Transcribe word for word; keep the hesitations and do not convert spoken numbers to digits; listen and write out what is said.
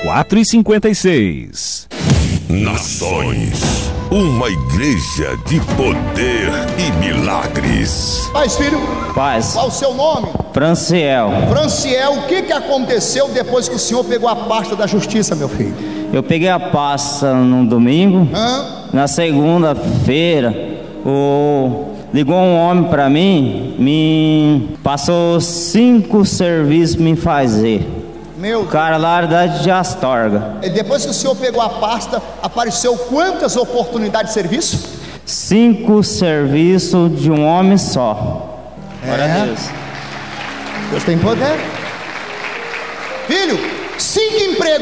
quatro e cinquenta e seis. Nações, uma igreja de poder e milagres. Paz, filho. Paz. Qual o seu nome? Franciel. Franciel, o que, que aconteceu depois que o senhor pegou a pasta da justiça, meu filho? Eu peguei a pasta no domingo. Hã? Na segunda-feira, o... ligou um homem para mim, me passou cinco serviços me fazer. Meu O cara lá da de Astorga. E depois que o senhor pegou a pasta, apareceu quantas oportunidades de serviço? Cinco serviços de um homem só. Glória É. a Deus. Deus tem poder. Filho, cinco empregos.